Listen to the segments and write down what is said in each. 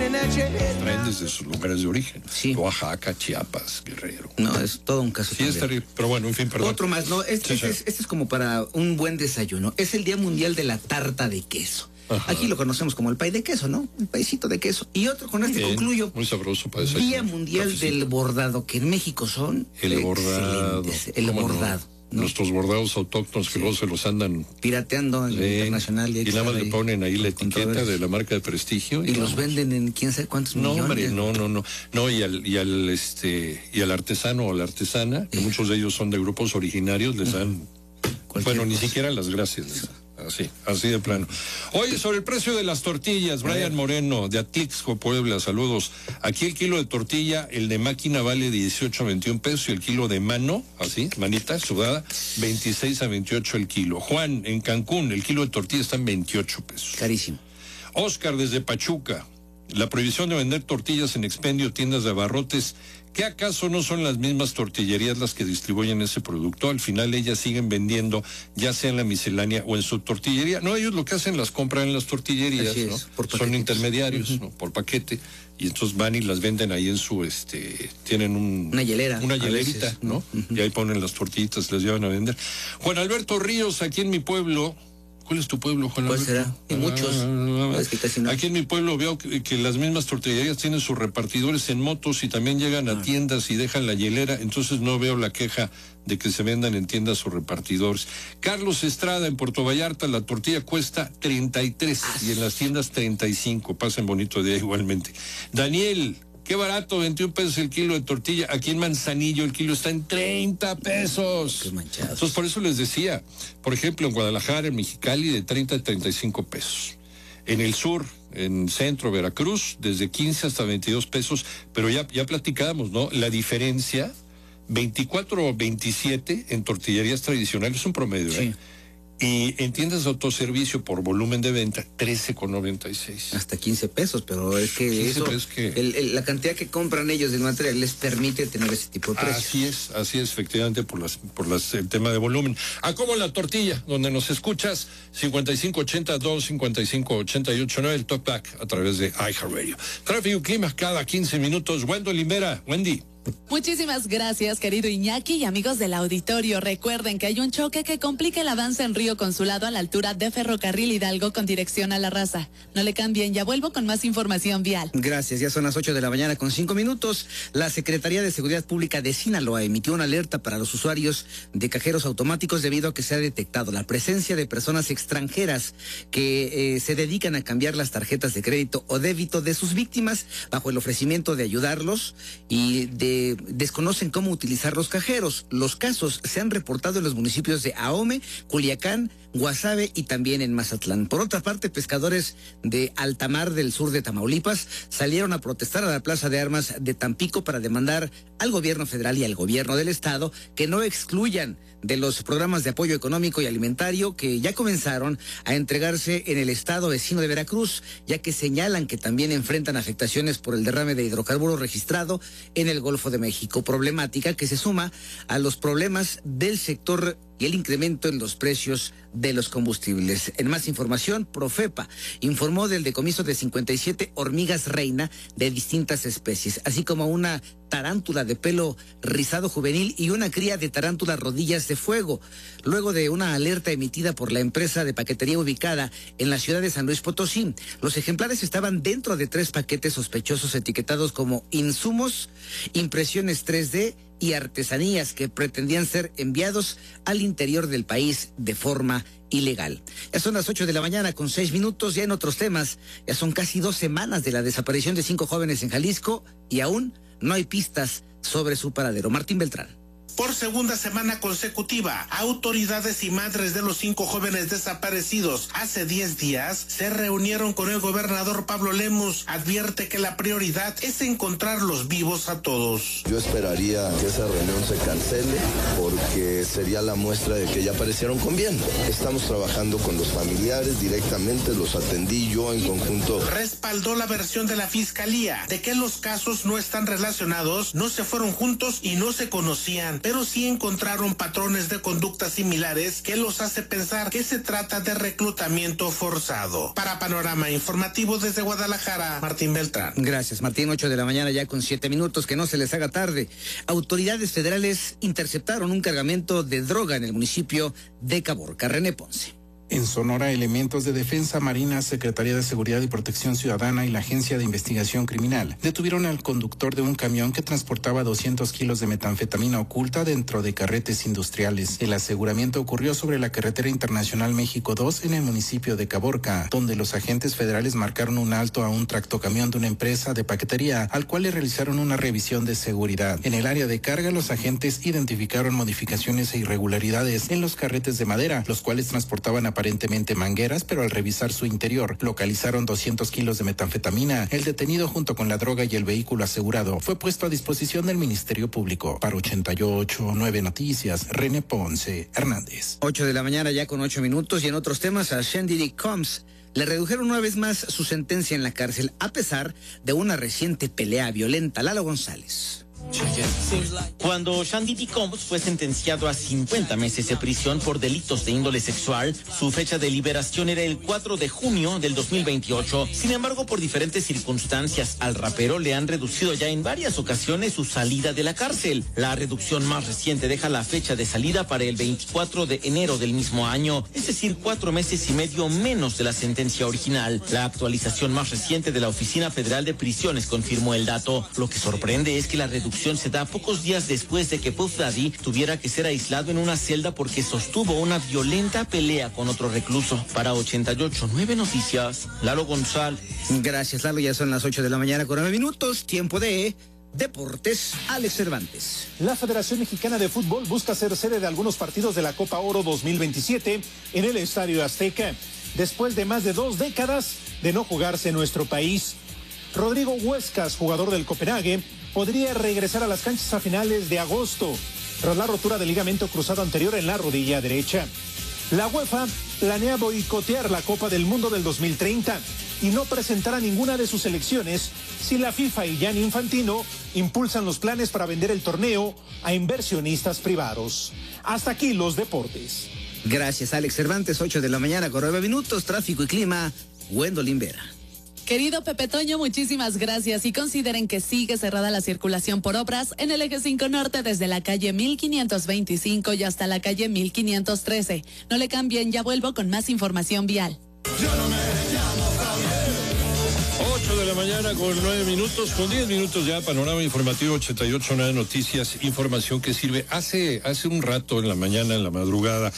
traen desde sus lugares de origen. Sí. Oaxaca, Chiapas, Guerrero. No, es todo un caso. Sí, pero bueno, en fin, perdón. Otro más, no, este es como para un buen desayuno. Es el Día Mundial de la Tarta de Queso. Ajá. Aquí lo conocemos como el pay de queso, ¿no? El paycito de queso. Y otro, con este concluyo. Muy sabroso para desayunar. Día Mundial del Bordado, que en México son el bordado. El bordado. ¿no? Nuestros bordados autóctonos que luego se los andan pirateando en internacional. Y nada más le ponen ahí la etiqueta de la marca de prestigio. Y los venden en quién sabe cuántos millones. Hombre, no, y al artesano o a la artesana, que muchos de ellos son de grupos originarios, les dan, ni siquiera las gracias. Así de plano. Oye, sobre el precio de las tortillas, Brian Moreno, de Atlixco, Puebla, saludos. Aquí el kilo de tortilla, el de máquina vale 18 a 21 pesos y el kilo de mano, así, manita sudada, 26 a 28 el kilo. Juan, en Cancún, el kilo de tortilla está en 28 pesos. Carísimo. Oscar, desde Pachuca, la prohibición de vender tortillas en expendio, tiendas de abarrotes. ¿Qué acaso no son las mismas tortillerías las que distribuyen ese producto? Al final ellas siguen vendiendo, ya sea en la miscelánea o en su tortillería. No, ellos lo que hacen las compran en las tortillerías, ¿no? Son intermediarios, ¿no? Por paquete, y entonces van y las venden ahí en su, tienen una hielera. Una hielerita, veces, ¿no? Y ahí ponen las tortillitas, las llevan a vender. Juan Alberto Ríos, aquí en mi pueblo. ¿Cuál es tu pueblo, Juan Alberto? ¿Cuál será? Hay muchos. Es que casi no. Aquí en mi pueblo veo que las mismas tortillerías tienen sus repartidores en motos y también llegan a tiendas y dejan la hielera, entonces no veo la queja de que se vendan en tiendas sus repartidores. Carlos Estrada, en Puerto Vallarta, la tortilla cuesta 33 y en las tiendas 35. Pasen bonito día igualmente. Daniel, qué barato, 21 pesos el kilo de tortilla. Aquí en Manzanillo el kilo está en 30 pesos. Qué manchado. Entonces, por eso les decía, por ejemplo, en Guadalajara, en Mexicali, de 30 a 35 pesos. En el sur, en centro, Veracruz, desde 15 hasta 22 pesos. Pero ya platicábamos, ¿no? La diferencia, 24 o 27 en tortillerías tradicionales, es un promedio, sí. Y en tiendas de autoservicio por volumen de venta, 13,96. Hasta 15 pesos, pero es que eso, la cantidad que compran ellos del material les permite tener ese tipo de precios. Así es, efectivamente, por el tema de volumen. Como la tortilla, donde nos escuchas, 5580-255-889, el Talkback a través de iHeartRadio. Tráfico y clima cada 15 minutos. Wendell Limera, Wendy. Muchísimas gracias, querido Iñaki y amigos del auditorio. Recuerden que hay un choque que complica el avance en Río Consulado a la altura de Ferrocarril Hidalgo con dirección a La Raza. No le cambien, ya vuelvo con más información vial. Gracias, ya son las 8:00 a.m. La Secretaría de Seguridad Pública de Sinaloa emitió una alerta para los usuarios de cajeros automáticos debido a que se ha detectado la presencia de personas extranjeras que se dedican a cambiar las tarjetas de crédito o débito de sus víctimas bajo el ofrecimiento de ayudarlos y desconocen cómo utilizar los cajeros. Los casos se han reportado en los municipios de Ahome, Culiacán, Guasave y también en Mazatlán. Por otra parte, pescadores de Altamar del sur de Tamaulipas salieron a protestar a la Plaza de Armas de Tampico para demandar al gobierno federal y al gobierno del estado que no excluyan de los programas de apoyo económico y alimentario que ya comenzaron a entregarse en el estado vecino de Veracruz, ya que señalan que también enfrentan afectaciones por el derrame de hidrocarburos registrado en el Golfo de México, problemática que se suma a los problemas del sector y el incremento en los precios de los combustibles. En más información, Profepa informó del decomiso de 57 hormigas reina de distintas especies, así como una tarántula de pelo rizado juvenil y una cría de tarántula rodillas de fuego, luego de una alerta emitida por la empresa de paquetería ubicada en la ciudad de San Luis Potosí. Los ejemplares estaban dentro de 3 paquetes sospechosos etiquetados como insumos, impresiones 3D y artesanías que pretendían ser enviados al interior del país de forma ilegal. Ya son las 8:06 a.m. Ya en otros temas, ya son casi 2 semanas de la desaparición de 5 jóvenes en Jalisco y aún no hay pistas sobre su paradero. Martín Beltrán. Por segunda semana consecutiva, autoridades y madres de los 5 jóvenes desaparecidos hace 10 días se reunieron con el gobernador Pablo Lemus. Advierte que la prioridad es encontrarlos vivos a todos. Yo esperaría que esa reunión se cancele porque sería la muestra de que ya aparecieron con bien. Estamos trabajando con los familiares directamente, los atendí yo en conjunto. Respaldó la versión de la fiscalía de que los casos no están relacionados, no se fueron juntos y no se conocían. pero sí encontraron patrones de conducta similares que los hace pensar que se trata de reclutamiento forzado. Para Panorama Informativo desde Guadalajara, Martín Beltrán. Gracias, Martín. 8 de la mañana ya con 7 minutos, que no se les haga tarde. Autoridades federales interceptaron un cargamento de droga en el municipio de Caborca. René Ponce. En Sonora, elementos de Defensa Marina, Secretaría de Seguridad y Protección Ciudadana y la Agencia de Investigación Criminal detuvieron al conductor de un camión que transportaba 200 kilos de metanfetamina oculta dentro de carretes industriales. El aseguramiento ocurrió sobre la carretera internacional México 2 en el municipio de Caborca, donde los agentes federales marcaron un alto a un tractocamión de una empresa de paquetería, al cual le realizaron una revisión de seguridad. En el área de carga, los agentes identificaron modificaciones e irregularidades en los carretes de madera, los cuales transportaban aparentemente mangueras, pero al revisar su interior localizaron 200 kilos de metanfetamina. El detenido junto con la droga y el vehículo asegurado fue puesto a disposición del Ministerio Público. Para 88.9 Noticias, René Ponce Hernández. 8 de la mañana ya con 8 minutos, y en otros temas a Shandy Combs le redujeron una vez más su sentencia en la cárcel a pesar de una reciente pelea violenta. Lalo González. Cuando Shandy D. Combs fue sentenciado a 50 meses de prisión por delitos de índole sexual, su fecha de liberación era el 4 de junio del 2028. Sin embargo, por diferentes circunstancias, al rapero le han reducido ya en varias ocasiones su salida de la cárcel. La reducción más reciente deja la fecha de salida para el 24 de enero del mismo año, es decir, 4 meses y medio menos de la sentencia original. La actualización más reciente de la Oficina Federal de Prisiones confirmó el dato. Lo que sorprende es que la reducción se da pocos días después de que Puff Daddy tuviera que ser aislado en una celda porque sostuvo una violenta pelea con otro recluso. Para 88.9 Noticias, Lalo González. Gracias, Lalo. Ya son las 8 de la mañana con 9 minutos. Tiempo de Deportes. Alex Cervantes. La Federación Mexicana de Fútbol busca ser sede de algunos partidos de la Copa Oro 2027 en el Estadio Azteca, después de más de 2 décadas de no jugarse en nuestro país. Rodrigo Huescas, jugador del Copenhague, podría regresar a las canchas a finales de agosto, tras la rotura del ligamento cruzado anterior en la rodilla derecha. La UEFA planea boicotear la Copa del Mundo del 2030 y no presentar a ninguna de sus selecciones si la FIFA y Gianni Infantino impulsan los planes para vender el torneo a inversionistas privados. Hasta aquí los deportes. Gracias, Alex Cervantes. 8 de la mañana con 9 minutos. Tráfico y clima, Gwendolyn Vera. Querido Pepe Toño, muchísimas gracias, y consideren que sigue cerrada la circulación por obras en el eje 5 norte desde la calle 1525 y hasta la calle 1513. No le cambien, ya vuelvo con más información vial. Yo no me llamo Javier. 8 de la mañana con 9 minutos, con 10 minutos ya, Panorama Informativo 88.9 Noticias, información que sirve. Hace un rato en la mañana, en la madrugada,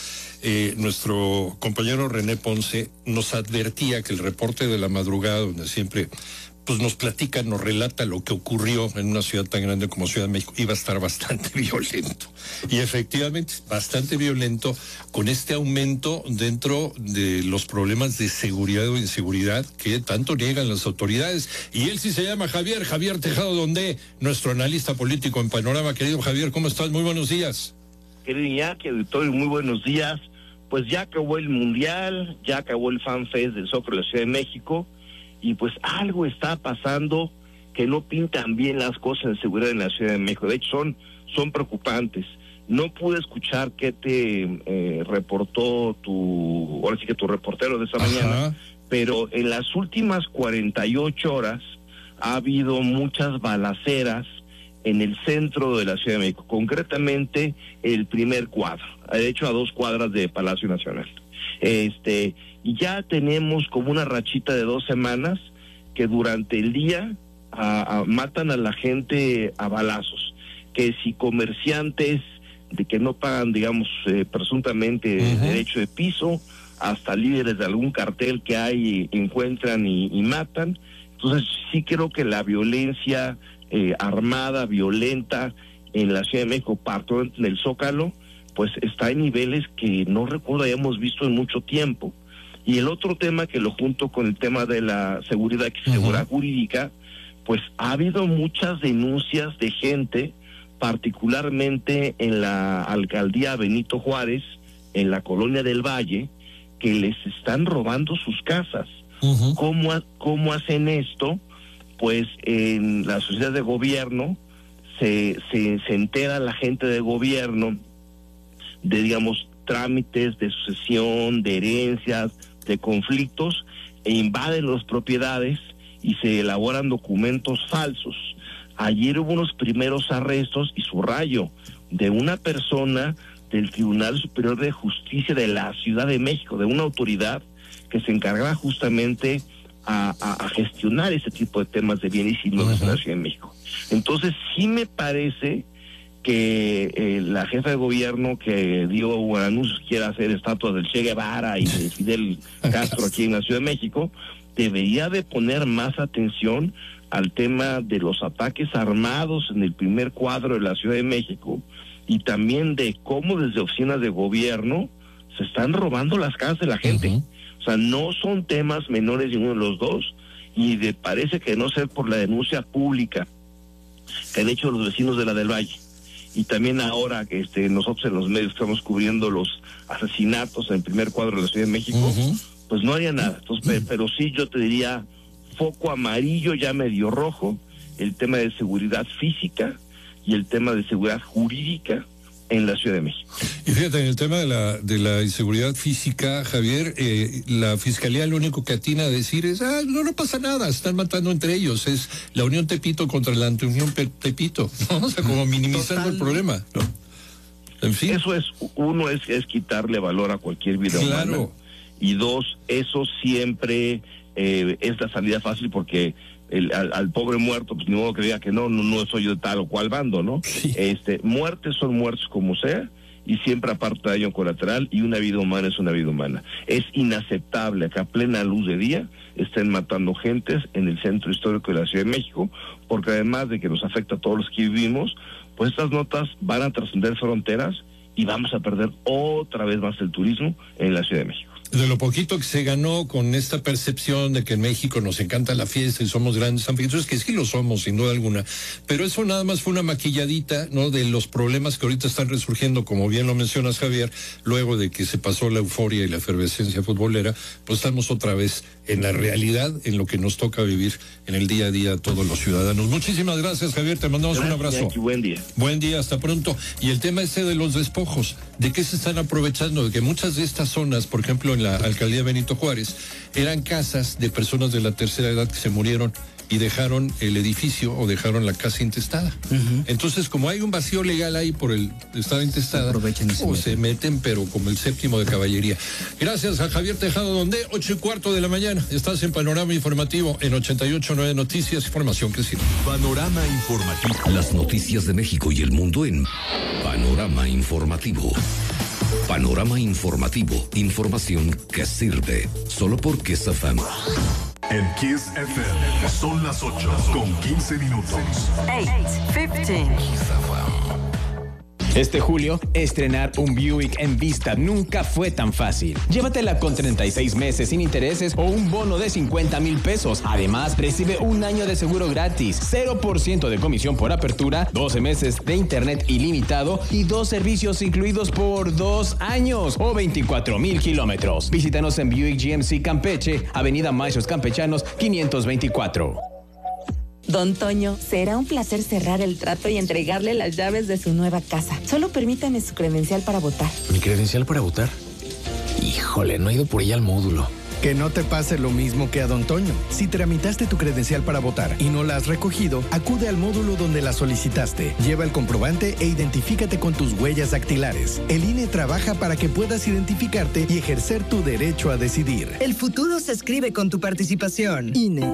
nuestro compañero René Ponce nos advertía que el reporte de la madrugada, donde siempre pues nos platica, nos relata lo que ocurrió en una ciudad tan grande como Ciudad de México, iba a estar bastante violento. Y efectivamente, bastante violento, con este aumento dentro de los problemas de seguridad o inseguridad que tanto niegan las autoridades. Y él sí se llama Javier Tejado Donde, nuestro analista político en Panorama. Querido Javier, ¿cómo estás? Muy buenos días. Querido Iñaki, auditorio, muy buenos días. Pues ya acabó el Mundial, ya acabó el Fan Fest del Soccer de la Ciudad de México, y pues algo está pasando que no pintan bien las cosas de seguridad en la Ciudad de México. De hecho, son preocupantes. No pude escuchar qué te reportó tu reportero de esta mañana, pero en las últimas 48 horas ha habido muchas balaceras en el centro de la Ciudad de México, concretamente el primer cuadro, de hecho a 2 cuadras de Palacio Nacional. Y ya tenemos como una rachita de 2 semanas que durante el día matan a la gente a balazos, que si comerciantes de que no pagan, digamos, presuntamente derecho de piso, hasta líderes de algún cartel que hay encuentran y matan. Entonces sí creo que la violencia armada, violenta en la Ciudad de México, particularmente en el Zócalo, pues está en niveles que no recuerdo hayamos visto en mucho tiempo. Y el otro tema que lo junto con el tema de la seguridad jurídica, pues ha habido muchas denuncias de gente, particularmente en la alcaldía Benito Juárez, en la colonia del Valle, que les están robando sus casas. ¿Cómo hacen esto? Pues en la sociedad de gobierno se entera la gente de gobierno de, digamos, trámites de sucesión, de herencias, de conflictos, e invaden las propiedades y se elaboran documentos falsos. Ayer hubo unos primeros arrestos, y subrayo, de una persona del Tribunal Superior de Justicia de la Ciudad de México, de una autoridad que se encargaba justamente a gestionar ese tipo de temas de bienes inmuebles en la Ciudad de México. Entonces sí me parece que la jefa de gobierno que dio anuncios quiere hacer estatuas del Che Guevara y de Fidel Castro aquí en la Ciudad de México, debería de poner más atención al tema de los ataques armados en el primer cuadro de la Ciudad de México, y también de cómo desde oficinas de gobierno se están robando las casas de la gente. O sea, no son temas menores ninguno de los dos, y parece que no ser por la denuncia pública que han hecho los vecinos de la del Valle, y también ahora que nosotros en los medios estamos cubriendo los asesinatos en el primer cuadro de la Ciudad de México, pues no haría nada. Entonces, pero sí yo te diría, foco amarillo ya medio rojo, el tema de seguridad física y el tema de seguridad jurídica en la Ciudad de México. Y fíjate, en el tema de la inseguridad física, Javier, la Fiscalía lo único que atina a decir es, no pasa nada, están matando entre ellos, es la Unión Tepito contra la Antiunión Tepito, ¿no? O sea, como minimizando el problema, ¿no? En fin. Eso es, uno es quitarle valor a cualquier vida humana, y dos, eso siempre es la salida fácil, porque al pobre muerto, pues ni modo que diga que no soy yo de tal o cual bando, ¿no? Sí. Muertes son muertes como sea, y siempre aparte de daño colateral, y una vida humana es una vida humana. Es inaceptable que a plena luz de día estén matando gentes en el centro histórico de la Ciudad de México, porque además de que nos afecta a todos los que vivimos, pues estas notas van a trascender fronteras y vamos a perder otra vez más el turismo en la Ciudad de México. De lo poquito que se ganó con esta percepción de que en México nos encanta la fiesta y somos grandes anfitriones, que sí lo somos, sin duda alguna, pero eso nada más fue una maquilladita, ¿no?, de los problemas que ahorita están resurgiendo, como bien lo mencionas, Javier, luego de que se pasó la euforia y la efervescencia futbolera, pues estamos otra vez en la realidad, en lo que nos toca vivir en el día a día a todos los ciudadanos. Muchísimas gracias, Javier, te mandamos un abrazo. Buen día. Buen día, hasta pronto. Y el tema de los despojos, ¿de qué se están aprovechando? De que muchas de estas zonas, por ejemplo, en la alcaldía Benito Juárez, eran casas de personas de la tercera edad que se murieron y dejaron el edificio o dejaron la casa intestada. Entonces, como hay un vacío legal ahí por el estado intestada, se meten, pero como el séptimo de caballería. Gracias a Javier Tejado Donde, 8:15 de la mañana. Estás en Panorama Informativo en 88.9 Noticias, información que sirve. Panorama Informativo. Las noticias de México y el mundo en Panorama Informativo. Panorama Informativo, información que sirve. Solo por Kiss FM. En Kiss FM son las 8:15. 8:15. Este julio, estrenar un Buick Envista nunca fue tan fácil. Llévatela con 36 meses sin intereses o un bono de 50,000 pesos. Además, recibe un año de seguro gratis, 0% de comisión por apertura, 12 meses de internet ilimitado y 2 servicios incluidos por 2 años o 24,000 kilómetros. Visítanos en Buick GMC Campeche, Avenida Maestros Campechanos, 524. Don Toño, será un placer cerrar el trato y entregarle las llaves de su nueva casa. Solo permítame su credencial para votar. ¿Mi credencial para votar? Híjole, no he ido por ella al módulo. Que no te pase lo mismo que a Don Toño. Si tramitaste tu credencial para votar y no la has recogido, acude al módulo donde la solicitaste. Lleva el comprobante e identifícate con tus huellas dactilares. El INE trabaja para que puedas identificarte y ejercer tu derecho a decidir. El futuro se escribe con tu participación. INE.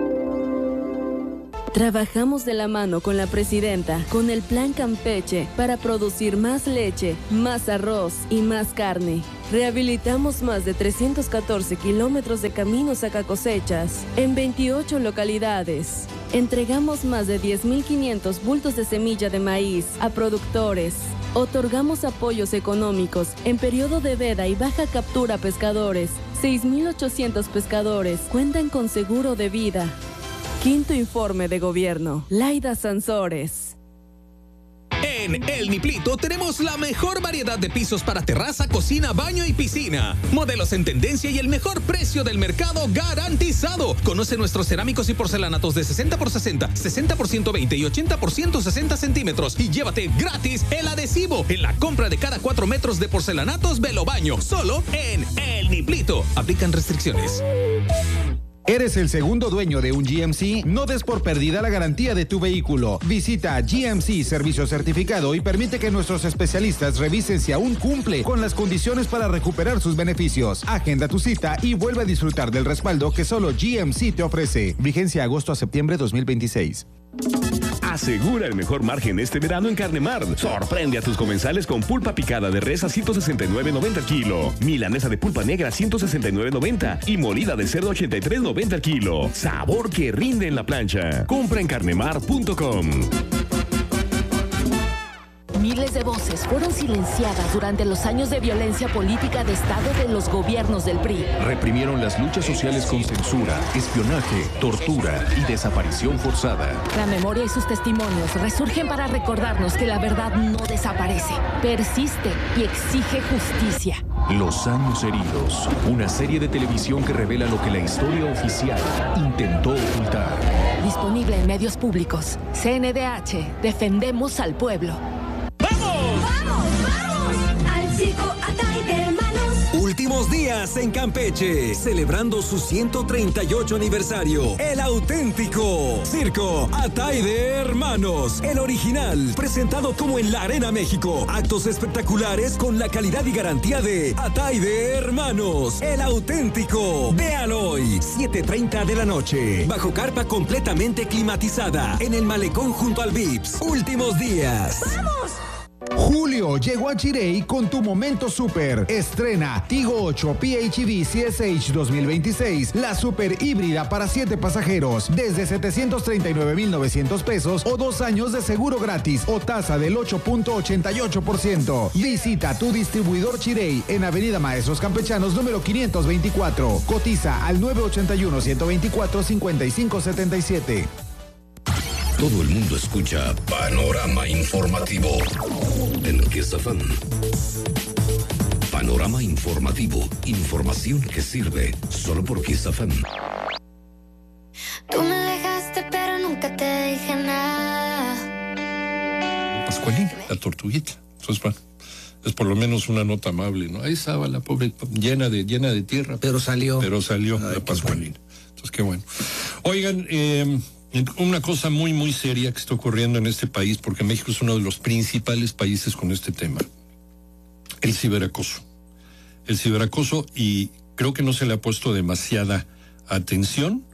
Trabajamos de la mano con la presidenta, con el Plan Campeche, para producir más leche, más arroz y más carne. Rehabilitamos más de 314 kilómetros de caminos sacacosechas en 28 localidades. Entregamos más de 10,500 bultos de semilla de maíz a productores. Otorgamos apoyos económicos en periodo de veda y baja captura a pescadores. 6,800 pescadores cuentan con seguro de vida. Quinto informe de gobierno. Laida Sansores. En El Niplito tenemos la mejor variedad de pisos para terraza, cocina, baño y piscina. Modelos en tendencia y el mejor precio del mercado garantizado. Conoce nuestros cerámicos y porcelanatos de 60x60, 60x120 y 80x160 centímetros y llévate gratis el adhesivo en la compra de cada 4 metros de porcelanatos Velobaño. Solo en El Niplito. Aplican restricciones. ¿Eres el segundo dueño de un GMC? No des por perdida la garantía de tu vehículo. Visita GMC Servicio Certificado y permite que nuestros especialistas revisen si aún cumple con las condiciones para recuperar sus beneficios. Agenda tu cita y vuelve a disfrutar del respaldo que solo GMC te ofrece. Vigencia agosto a septiembre 2026. Asegura el mejor margen este verano en Carnemar. Sorprende a tus comensales con pulpa picada de res a $169.90 el kilo, milanesa de pulpa negra a $169.90 y molida de cerdo $83.90 el kilo. Sabor que rinde en la plancha. Compra en carnemar.com. Miles de voces fueron silenciadas durante los años de violencia política de Estado de los gobiernos del PRI. Reprimieron las luchas sociales con censura, espionaje, tortura y desaparición forzada. La memoria y sus testimonios resurgen para recordarnos que la verdad no desaparece, persiste y exige justicia. Los años heridos, una serie de televisión que revela lo que la historia oficial intentó ocultar. Disponible en medios públicos. CNDH, defendemos al pueblo. Últimos días en Campeche, celebrando su 138 aniversario. El auténtico Circo Atay de Hermanos, el original, presentado como en la Arena México. Actos espectaculares con la calidad y garantía de Atay de Hermanos, el auténtico. Véalo hoy, 7:30 de la noche, bajo carpa completamente climatizada, en el malecón junto al Vips. Últimos días. ¡Vamos! Julio llegó a Chirey con tu momento super. Estrena Tigo 8 PHEV CSH 2026, la super híbrida para 7 pasajeros, desde 739,900 pesos o 2 años de seguro gratis o tasa del 8.88%. Visita tu distribuidor Chirey en Avenida Maestros Campechanos número 524. Cotiza al 981-124-5577. Todo el mundo escucha Panorama Informativo en Kiss FM. Panorama Informativo, información que sirve solo por Kiss FM. Tú me dejaste pero nunca te dije nada. Pascualín, la tortuguita. Entonces, bueno, es por lo menos una nota amable, ¿no? Ahí estaba la pobre llena de tierra. Pero salió. La Pascualina. Entonces, qué bueno. Oigan, una cosa muy, muy seria que está ocurriendo en este país, porque México es uno de los principales países con este tema. El ciberacoso. El ciberacoso, y creo que no se le ha puesto demasiada atención,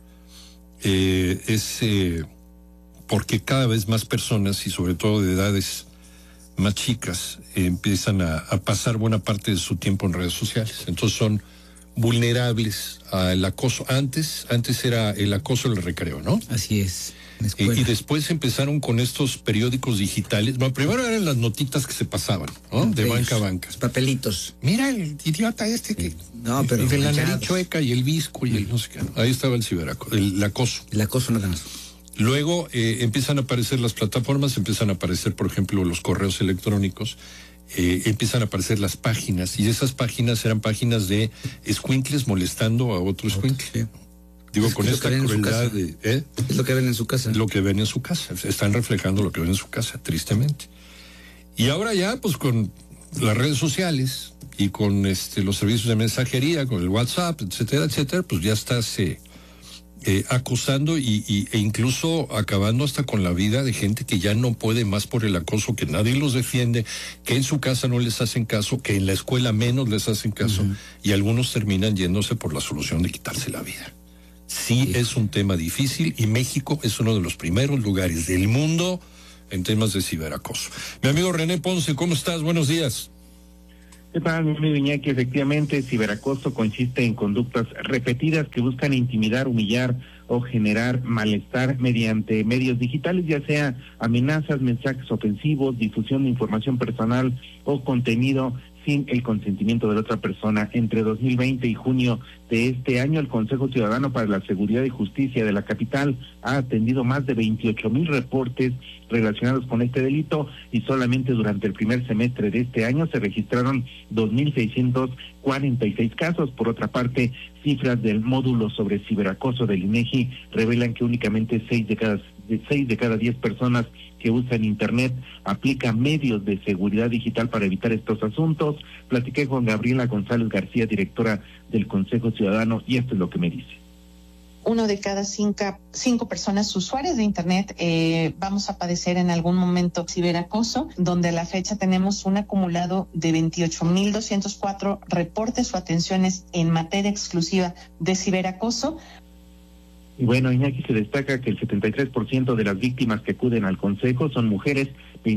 porque cada vez más personas, y sobre todo de edades más chicas, empiezan a pasar buena parte de su tiempo en redes sociales. Entonces son vulnerables al acoso. Antes era el acoso del recreo, ¿no? Así es. Y después empezaron con estos periódicos digitales. Bueno, primero eran las notitas que se pasaban, ¿no? De banca a banca. Los papelitos. Mira el idiota este que... No, pero... El de la nariz chueca y el visco y el no sé qué. Ahí estaba el ciberacoso, el acoso. El acoso nada más. Luego empiezan a aparecer las plataformas, empiezan a aparecer, por ejemplo, los correos electrónicos, empiezan a aparecer las páginas, y esas páginas eran páginas de escuincles molestando a otro escuincle. Sí. Digo, con esta crueldad de... Es lo que ven en su casa. Lo que ven en su casa. Están reflejando lo que ven en su casa, tristemente. Y ahora ya, pues con las redes sociales y con los servicios de mensajería, con el WhatsApp, etcétera, etcétera, pues ya estás acosando e incluso acabando hasta con la vida de gente que ya no puede más por el acoso, que nadie los defiende, que en su casa no les hacen caso, que en la escuela menos les hacen caso, y algunos terminan yéndose por la solución de quitarse la vida. Sí, es un tema difícil, y México es uno de los primeros lugares del mundo en temas de ciberacoso. Mi amigo René Ponce, ¿cómo estás? Buenos días. ¿Qué tal, mi amigo Iñaki? Efectivamente, ciberacoso consiste en conductas repetidas que buscan intimidar, humillar o generar malestar mediante medios digitales, ya sea amenazas, mensajes ofensivos, difusión de información personal o contenido sin el consentimiento de la otra persona. Entre 2020 y junio de este año, el Consejo Ciudadano para la Seguridad y Justicia de la capital ha atendido más de 28,000 reportes relacionados con este delito, y solamente durante el primer semestre de este año se registraron 2,646 casos. Por otra parte, cifras del módulo sobre ciberacoso del INEGI revelan que únicamente 6 de cada 10 personas que usan Internet aplican medios de seguridad digital para evitar estos asuntos. Platiqué con Gabriela González García, directora del Consejo Ciudadano, y esto es lo que me dice. 1 de cada 5 personas usuarias de Internet vamos a padecer en algún momento ciberacoso, donde a la fecha tenemos un acumulado de 28,204 reportes o atenciones en materia exclusiva de ciberacoso. Y bueno, Iñaki, se destaca que el 73% de las víctimas que acuden al Consejo son mujeres,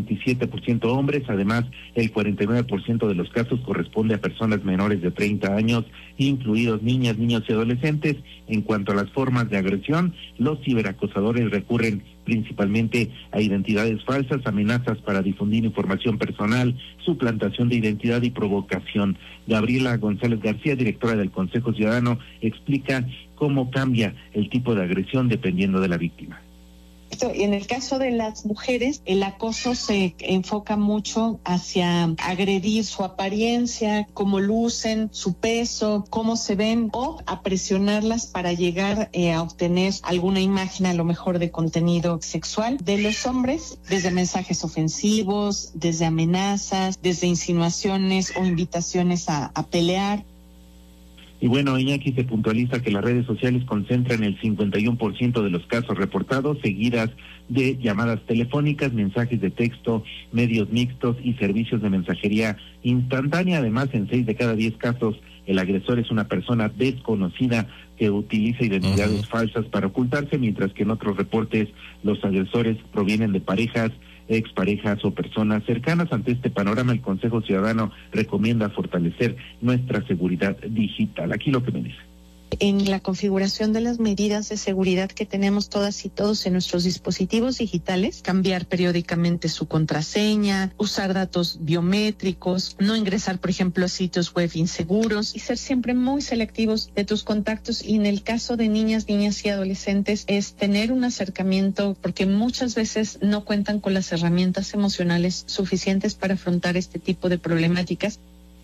27% hombres. Además, el 49% de los casos corresponde a personas menores de 30 años, incluidos niñas, niños y adolescentes. En cuanto a las formas de agresión, los ciberacosadores recurren principalmente a identidades falsas, amenazas para difundir información personal, suplantación de identidad y provocación. Gabriela González García, directora del Consejo Ciudadano, explica cómo cambia el tipo de agresión dependiendo de la víctima. En el caso de las mujeres, el acoso se enfoca mucho hacia agredir su apariencia, cómo lucen, su peso, cómo se ven, o a presionarlas para llegar a obtener alguna imagen, a lo mejor de contenido sexual. De los hombres, desde mensajes ofensivos, desde amenazas, desde insinuaciones o invitaciones a pelear. Y bueno, Iñaki, se puntualiza que las redes sociales concentran el 51% de los casos reportados, seguidas de llamadas telefónicas, mensajes de texto, medios mixtos y servicios de mensajería instantánea. Además, en 6 de cada 10 casos, el agresor es una persona desconocida que utiliza identidades falsas para ocultarse, mientras que en otros reportes los agresores provienen de parejas, exparejas o personas cercanas. Ante este panorama, el Consejo Ciudadano recomienda fortalecer nuestra seguridad digital. Aquí lo que me dice. En la configuración de las medidas de seguridad que tenemos todas y todos en nuestros dispositivos digitales, cambiar periódicamente su contraseña, usar datos biométricos, no ingresar, por ejemplo, a sitios web inseguros y ser siempre muy selectivos de tus contactos. Y en el caso de niñas y adolescentes es tener un acercamiento, porque muchas veces no cuentan con las herramientas emocionales suficientes para afrontar este tipo de problemáticas.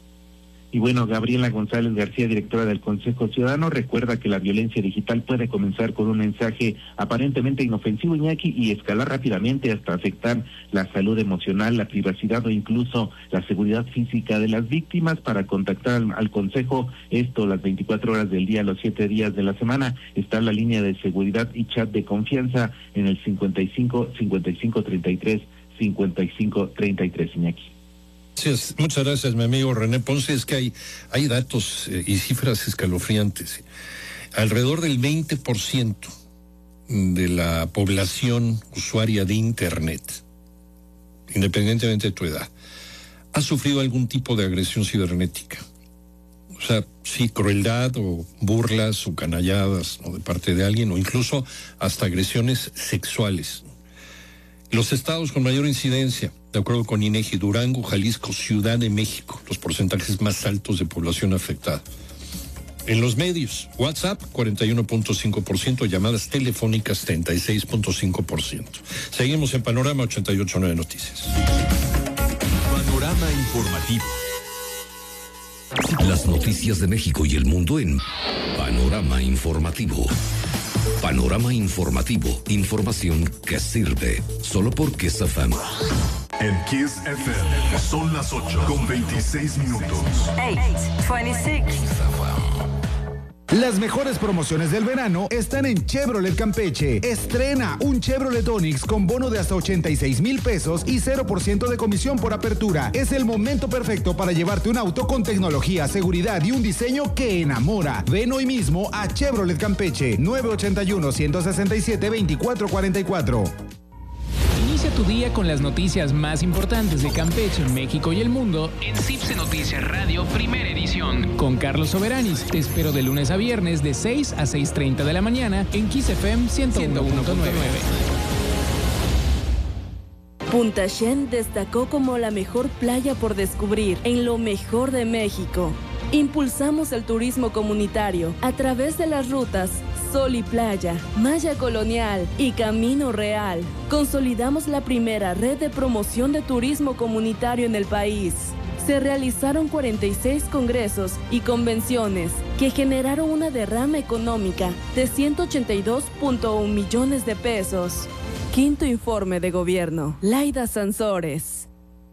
Y bueno, Gabriela González García, directora del Consejo Ciudadano, recuerda que la violencia digital puede comenzar con un mensaje aparentemente inofensivo, Iñaki, y escalar rápidamente hasta afectar la salud emocional, la privacidad o incluso la seguridad física de las víctimas. Para contactar al Consejo, esto las 24 horas del día, los 7 días de la semana, está la línea de seguridad y chat de confianza en el 55 55 33 55 33, Iñaki. Muchas gracias, mi amigo René Ponce. Es que hay datos y cifras escalofriantes. Alrededor del 20% de la población usuaria de Internet, independientemente de tu edad, ha sufrido algún tipo de agresión cibernética. O sea, sí, crueldad o burlas o canalladas, ¿no?, de parte de alguien, o incluso hasta agresiones sexuales. Los estados con mayor incidencia, de acuerdo con INEGI: Durango, Jalisco, Ciudad de México, los porcentajes más altos de población afectada. En los medios, WhatsApp 41.5%, llamadas telefónicas 36.5%. Seguimos en Panorama 88.9 Noticias. Panorama informativo. Las noticias de México y el mundo en Panorama Informativo. Panorama Informativo, información que sirve, solo por Kiss FM. En Kiss FM son las 8:26. 8:26. Las mejores promociones del verano están en Chevrolet Campeche. Estrena un Chevrolet Onix con bono de hasta 86,000 pesos y 0% de comisión por apertura. Es el momento perfecto para llevarte un auto con tecnología, seguridad y un diseño que enamora. Ven hoy mismo a Chevrolet Campeche, 981-167-2444. Inicia tu día con las noticias más importantes de Campeche, México y el mundo en CIPSE Noticias Radio, primera edición. Con Carlos Soberanis, te espero de lunes a viernes de 6 a 6:30 de la mañana en Kiss FM 101.9. Punta Shen destacó como la mejor playa por descubrir en lo mejor de México. Impulsamos el turismo comunitario a través de las rutas Sol y Playa, Maya Colonial y Camino Real. Consolidamos la primera red de promoción de turismo comunitario en el país. Se realizaron 46 congresos y convenciones que generaron una derrama económica de 182.1 millones de pesos. Quinto informe de gobierno. Laida Sansores.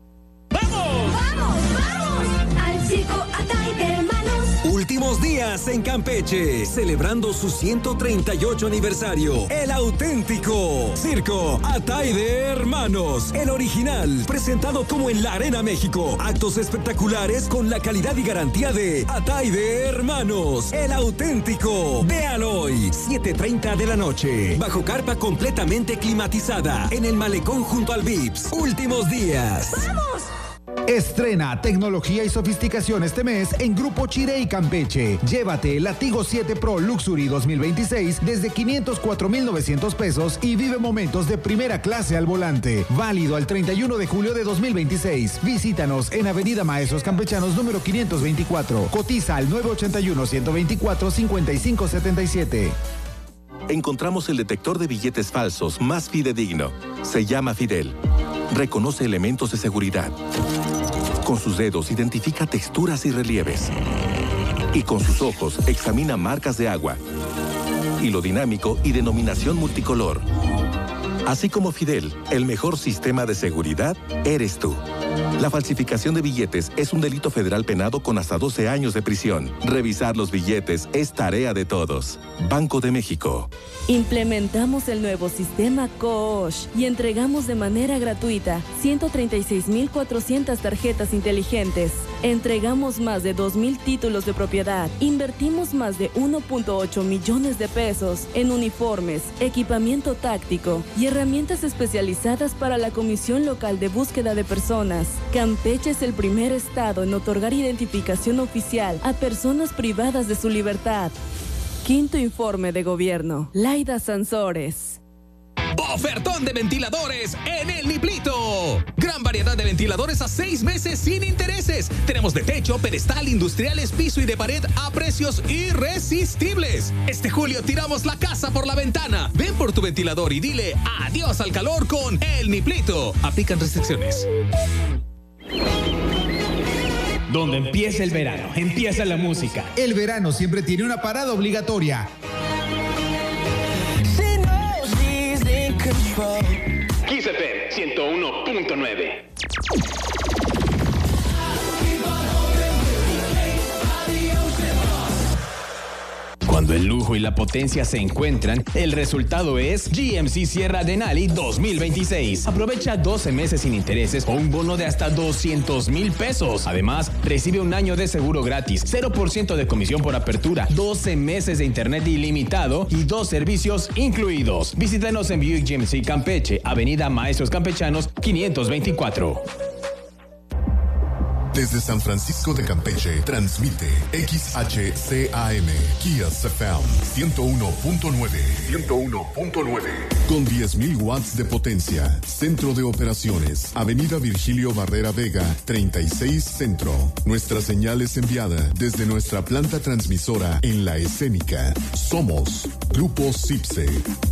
Al circo Atay de Hermanos. Últimos días en Campeche, celebrando su 138 aniversario. El auténtico Circo Atay de Hermanos, el original, presentado como en la Arena México. Actos espectaculares con la calidad y garantía de Atay de Hermanos, el auténtico. Véalo hoy, 7:30 de la noche, bajo carpa completamente climatizada, en el malecón junto al Vips. Últimos días. ¡Vamos! Estrena tecnología y sofisticación este mes en Grupo Chirey Campeche. Llévate la Tigo 7 Pro Luxury 2026 desde 504,900 pesos y vive momentos de primera clase al volante. Válido al 31 de julio de 2026. Visítanos en Avenida Maestros Campechanos número 524. Cotiza al 981-124-5577. Encontramos el detector de billetes falsos más fidedigno. Se llama Fidel. Reconoce elementos de seguridad. Con sus dedos identifica texturas y relieves. Y con sus ojos examina marcas de agua, hilo dinámico y denominación multicolor. Así como Fidel, el mejor sistema de seguridad eres tú. La falsificación de billetes es un delito federal penado con hasta 12 años de prisión. Revisar los billetes es tarea de todos. Banco de México. Implementamos el nuevo sistema COOSH y entregamos de manera gratuita 136,400 tarjetas inteligentes. Entregamos más de 2,000 títulos de propiedad. Invertimos más de 1.8 millones de pesos en uniformes, equipamiento táctico y herramientas especializadas para la Comisión Local de Búsqueda de Personas. Campeche es el primer estado en otorgar identificación oficial a personas privadas de su libertad. Quinto informe de gobierno. Laida Sansores. Ofertón de ventiladores en El Niplito. Gran variedad de ventiladores a 6 meses sin intereses. Tenemos de techo, pedestal, industriales, piso y de pared a precios irresistibles. Este julio tiramos la casa por la ventana. Ven por tu ventilador y dile adiós al calor con El Niplito. Aplican restricciones. Donde empieza el verano, empieza la música. El verano siempre tiene una parada obligatoria. Kiss FM 101.9. Cuando el lujo y la potencia se encuentran, el resultado es GMC Sierra Denali 2026. Aprovecha 12 meses sin intereses o un bono de hasta 200,000 pesos. Además, recibe un año de seguro gratis, 0% de comisión por apertura, 12 meses de internet ilimitado y 2 servicios incluidos. Visítanos en Buick GMC Campeche, Avenida Maestros Campechanos 524. Desde San Francisco de Campeche, transmite XHCAM, Kiss FM 101.9. 101.9. Con 10,000 watts de potencia. Centro de operaciones. Avenida Virgilio Barrera Vega, 36 Centro. Nuestra señal es enviada desde nuestra planta transmisora en La Escénica. Somos Grupo CIPSE.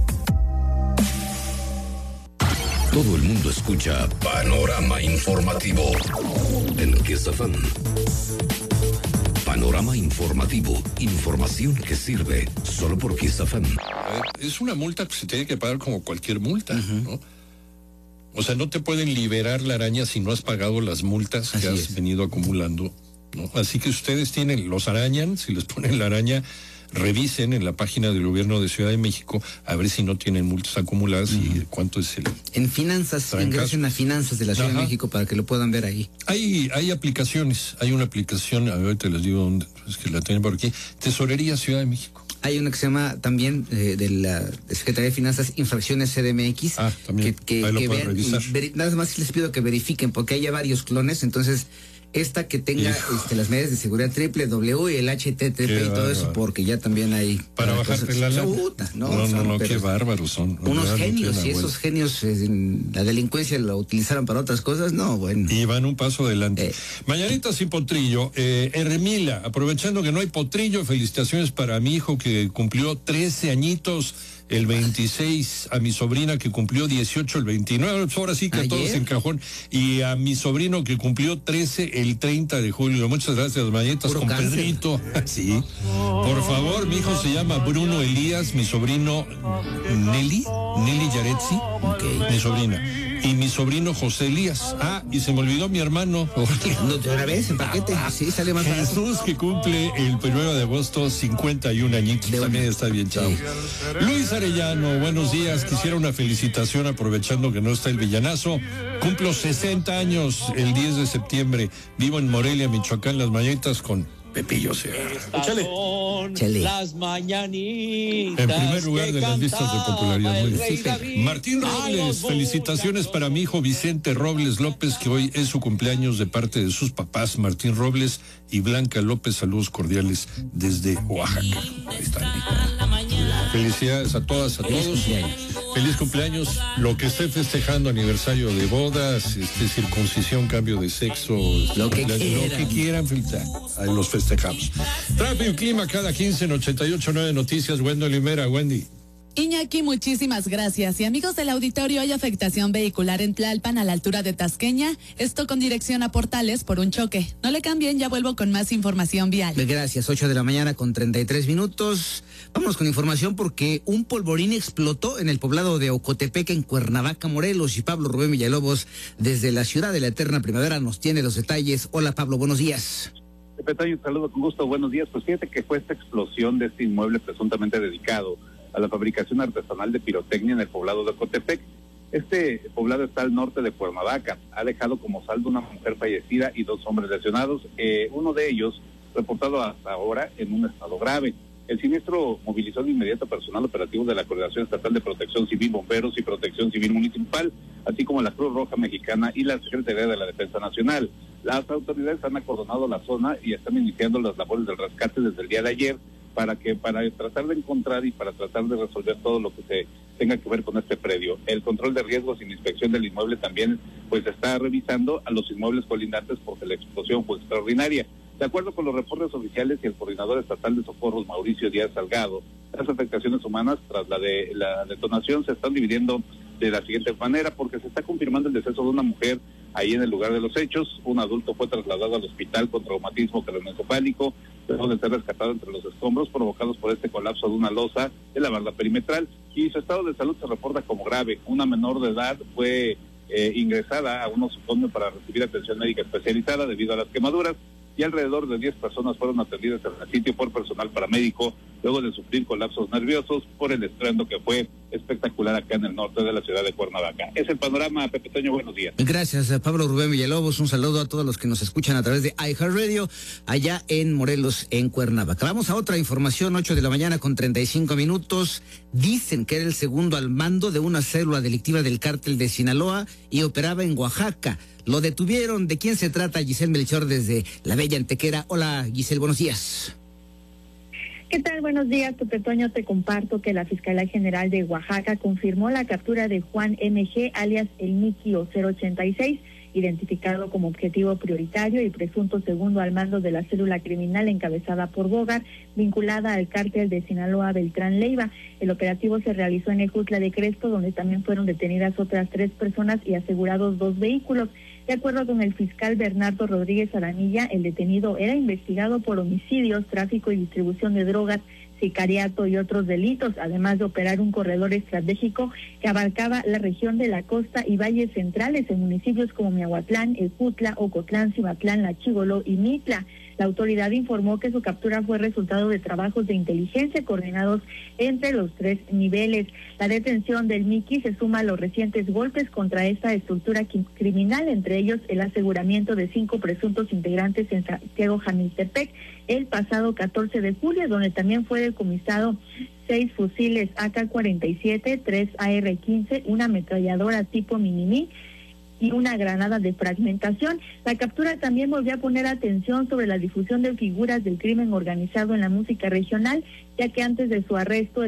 Todo el mundo escucha Panorama Informativo en Kiss FM. Panorama Informativo, información que sirve solo por Kiss FM. Es una multa que se tiene que pagar como cualquier multa, ¿no? O sea, no te pueden liberar la araña si no has pagado las multas que has venido acumulando, ¿no? Así que ustedes los arañan, si les ponen la araña, revisen en la página del gobierno de Ciudad de México a ver si no tienen multas acumuladas y cuánto es el... En finanzas, ingresen a finanzas de la Ciudad de México para que lo puedan ver ahí. Hay aplicaciones, hay una aplicación, a ver, te les digo dónde, es que la tienen por aquí, Tesorería Ciudad de México. Hay una que se llama también de la Secretaría de Finanzas, Infracciones CDMX. También. Que ahí lo pueden vean, revisar. Nada más les pido que verifiquen, porque hay ya varios clones, entonces esta que tenga las medidas de seguridad W y el HTTP y todo eso, porque ya también hay... Para bajarte la lana. No, qué bárbaros son. Unos genios, y esos genios la delincuencia la utilizaron para otras cosas, no, bueno. Y van un paso adelante. Mañanitas sin potrillo. Hermila, aprovechando que no hay potrillo, felicitaciones para mi hijo que cumplió 13 añitos el 26, a mi sobrina que cumplió 18 el 29, pues ahora sí que todos en cajón, y a mi sobrino que cumplió 13 el 30 de julio. Muchas gracias, mañanitas, con cáncer. Pedrito. Sí. Por favor, mi hijo se llama Bruno Elías, mi sobrino Nelly Yaretsi, mi sobrina. Y mi sobrino José Elías. Y se me olvidó mi hermano. ¿De una vez en paquete? Sí, sale más barato. Jesús, que cumple el 1 de agosto 51 añitos. También está bien, chao. Sí. Luis Arellano, buenos días. Quisiera una felicitación aprovechando que no está el villanazo. Cumplo 60 años el 10 de septiembre. Vivo en Morelia, Michoacán, Las Mañanitas con Pepillo Segarra. Chale. Las mañanitas. En primer lugar de las listas de popularidad. Martín Robles, felicitaciones para mi hijo Vicente Robles López, que hoy es su cumpleaños de parte de sus papás, Martín Robles y Blanca López. Saludos cordiales desde Oaxaca. Ahí está. Felicidades a todas, a todos. Feliz cumpleaños. Lo que esté festejando, aniversario de bodas, circuncisión, cambio de sexo, lo que quieran, ahí los festejamos. Tráfico y clima cada 15 en 88.9 Noticias. Wendy Limera, Wendy. Iñaki, muchísimas gracias. Y amigos del auditorio, hay afectación vehicular en Tlalpan a la altura de Tasqueña, esto con dirección a Portales por un choque. No le cambien, ya vuelvo con más información vial. Gracias, 8 de la mañana con 33 minutos. Vámonos con información porque un polvorín explotó en el poblado de Ocotepec, en Cuernavaca, Morelos, y Pablo Rubén Villalobos, desde la ciudad de la eterna primavera, nos tiene los detalles. Hola, Pablo, buenos días. Petaño, un saludo con gusto, buenos días. Pues fíjate que fue esta explosión de este inmueble presuntamente dedicado a la fabricación artesanal de pirotecnia en el poblado de Ocotepec. Este poblado está al norte de Cuernavaca. Ha dejado como saldo una mujer fallecida y 2 hombres lesionados, uno de ellos reportado hasta ahora en un estado grave. El siniestro movilizó de inmediato personal operativo de la Coordinación Estatal de Protección Civil, Bomberos y Protección Civil Municipal, así como la Cruz Roja Mexicana y la Secretaría de la Defensa Nacional. Las autoridades han acordonado la zona y están iniciando las labores del rescate desde el día de ayer para tratar de encontrar y para tratar de resolver todo lo que se tenga que ver con este predio. El control de riesgos y la inspección del inmueble también pues está revisando a los inmuebles colindantes porque la explosión fue extraordinaria. De acuerdo con los reportes oficiales y el coordinador estatal de socorros, Mauricio Díaz Salgado, las afectaciones humanas tras la detonación se están dividiendo de la siguiente manera, porque se está confirmando el deceso de una mujer ahí en el lugar de los hechos. Un adulto fue trasladado al hospital con traumatismo craneoencefálico, luego de ser rescatado entre los escombros provocados por este colapso de una losa de la barda perimetral, y su estado de salud se reporta como grave. Una menor de edad fue ingresada a un nosocomio para recibir atención médica especializada debido a las quemaduras, y alrededor de 10 personas fueron atendidas en el sitio por personal paramédico luego de sufrir colapsos nerviosos por el estruendo que fue espectacular acá en el norte de la ciudad de Cuernavaca. Es el panorama, Pepe Toño, buenos días. Gracias, Pablo Rubén Villalobos. Un saludo a todos los que nos escuchan a través de iHeartRadio allá en Morelos, en Cuernavaca. Vamos a otra información, 8 de la mañana con 35 minutos. Dicen que era el segundo al mando de una célula delictiva del cártel de Sinaloa y operaba en Oaxaca. Lo detuvieron. ¿De quién se trata? Giselle Melchor desde la bella Antequera. Hola, Giselle, buenos días. ¿Qué tal? Buenos días, Pepe Toño. Te comparto que la Fiscalía General de Oaxaca confirmó la captura de Juan MG, alias el Miki o 086, identificado como objetivo prioritario y presunto segundo al mando de la célula criminal encabezada por Bogar, vinculada al cártel de Sinaloa Beltrán Leiva. El operativo se realizó en Ejutla de Crespo, donde también fueron detenidas otras 3 personas y asegurados 2 vehículos. De acuerdo con el fiscal Bernardo Rodríguez Aranilla, el detenido era investigado por homicidios, tráfico y distribución de drogas, sicariato y otros delitos, además de operar un corredor estratégico que abarcaba la región de la costa y valles centrales en municipios como Miahuatlán, Ejutla, Ocotlán, Cimatlán, La Chigoló y Mitla. La autoridad informó que su captura fue resultado de trabajos de inteligencia coordinados entre los 3 niveles. La detención del Miki se suma a los recientes golpes contra esta estructura criminal, entre ellos el aseguramiento de 5 presuntos integrantes en Santiago Jamiltepec el pasado 14 de julio, donde también fue decomisado 6 fusiles AK-47, 3 AR-15, una ametralladora tipo Minimi y una granada de fragmentación. La captura también volvió a poner atención sobre la difusión de figuras del crimen organizado en la música regional, ya que antes de su arresto